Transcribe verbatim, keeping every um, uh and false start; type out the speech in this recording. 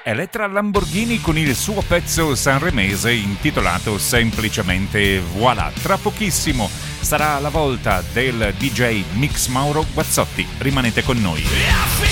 Elettra Lamborghini con il suo pezzo sanremese intitolato semplicemente Voilà. Tra pochissimo sarà la volta del D J Mix Mauro Guazzotti. Rimanete con noi.